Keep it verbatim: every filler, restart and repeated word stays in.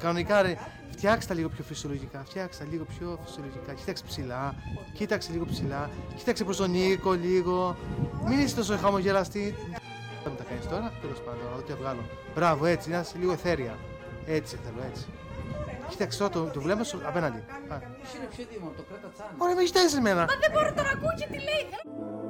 Κανονικά ρε, φτιάξτε τα λίγο πιο φυσιολογικά. Φτιάξτε τα λίγο πιο φυσιολογικά. Κοίταξε ψηλά. Κοίταξε λίγο ψηλά. Κοίταξε προς τον Νίκο λίγο. Μην είσαι τόσο χαμογελαστή. Δεν μου τα κάνεις τώρα. Τέλος πάντων, να δω τι βγάλω. Μπράβο, έτσι, να είσαι λίγο εθέρια. Έτσι θέλω, έτσι. Κοίταξε τώρα το, το βλέμμα σου απέναντι. Ποιο είναι πιο έτοιμο, το κράτα τσάνι. Ωραία, με έχεις τέσσερις μένα. Μα δεν μπορώ να ακούω και τι λέει.